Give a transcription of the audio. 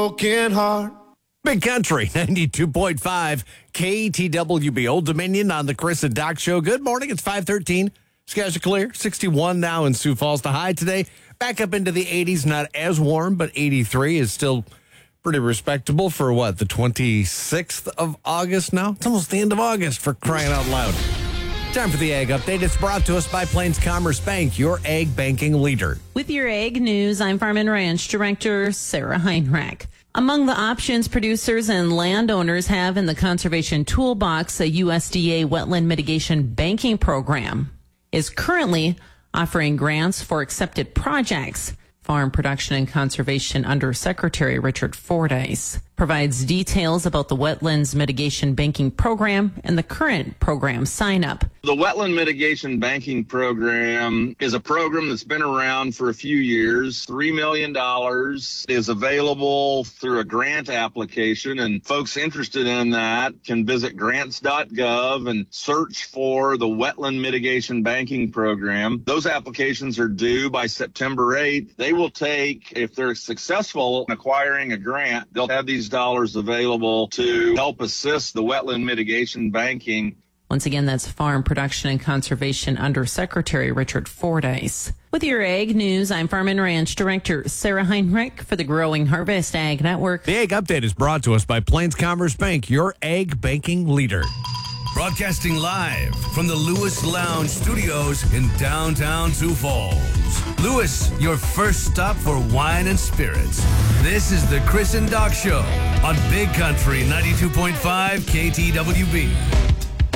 broken heart. Big Country 92.5 KTWB Old Dominion on the Chris and Doc Show. Good morning. It's 5:13. Skies are clear. 61 now in Sioux Falls. The high today back up into the 80s. Not as warm, but 83 is still pretty respectable for what, the 26th of August now? It's almost the end of August, for crying out loud. Time for the Ag Update. It's brought to us by Plains Commerce Bank, your ag banking leader. With your ag news, I'm Farm and Ranch Director Sarah Heinrich. Among the options producers and landowners have in the Conservation Toolbox, a USDA wetland mitigation banking program is currently offering grants for accepted projects. Farm Production and Conservation Undersecretary Richard Fordyce provides details about the Wetlands Mitigation Banking Program and the current program sign-up. The Wetland Mitigation Banking Program is a program that's been around for a few years. $3 million is available through a grant application, and folks interested in that can visit grants.gov and search for the Wetland Mitigation Banking Program. Those applications are due by September 8th. They will take, if they're successful in acquiring a grant, they'll have these dollars available to help assist the wetland mitigation banking. Once again, that's Farm Production and Conservation Undersecretary Richard Fordyce. With your ag news, I'm Farm and Ranch Director Sarah Heinrich for the Growing Harvest Ag Network. The Ag Update is brought to us by Plains Commerce Bank, your ag banking leader. Broadcasting live from the Lewis Lounge Studios in downtown Sioux Falls. Lewis, your first stop for wine and spirits. This is the Chris and Doc Show on Big Country 92.5 KTWB.